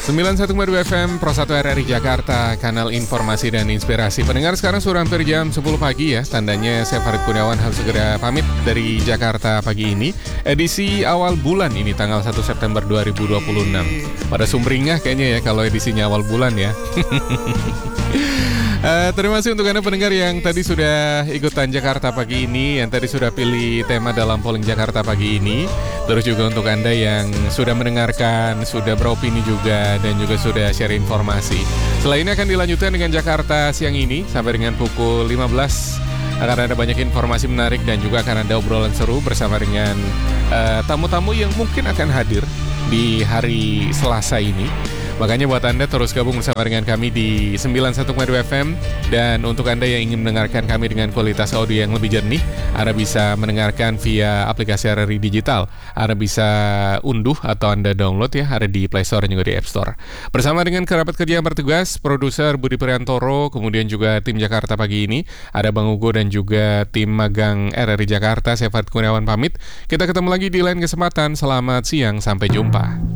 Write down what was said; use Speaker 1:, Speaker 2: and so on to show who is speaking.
Speaker 1: 91,2 FM Pro 1 RRI Jakarta, kanal informasi dan inspirasi. Pendengar, sekarang sudah hampir jam 10 pagi ya. Tandanya saya Farid Kurniawan harus segera pamit dari Jakarta pagi ini. Edisi awal bulan ini tanggal 1 September 2026. Pada sumringah kayaknya ya kalau edisinya awal bulan ya. Terima kasih untuk Anda pendengar yang tadi sudah ikutan Jakarta pagi ini, yang tadi sudah pilih tema dalam polling Jakarta pagi ini. Terus juga untuk Anda yang sudah mendengarkan, sudah beropini juga, dan juga sudah share informasi. Setelah ini akan dilanjutkan dengan Jakarta siang ini sampai dengan pukul 15. Akan ada banyak informasi menarik dan juga akan ada obrolan seru bersama dengan tamu-tamu yang mungkin akan hadir di hari Selasa ini. Makanya buat Anda terus gabung bersama dengan kami di 91,2 FM. Dan untuk Anda yang ingin mendengarkan kami dengan kualitas audio yang lebih jernih, Anda bisa mendengarkan via aplikasi RRI Digital. Anda bisa unduh atau Anda download ya, ada di Play Store dan juga di App Store. Bersama dengan kerabat kerja yang bertugas, produser Budi Priantoro, kemudian juga tim Jakarta pagi ini, ada Bang Ugo dan juga tim magang RRI Jakarta, saya Farid Kurniawan pamit. Kita ketemu lagi di lain kesempatan. Selamat siang, sampai jumpa.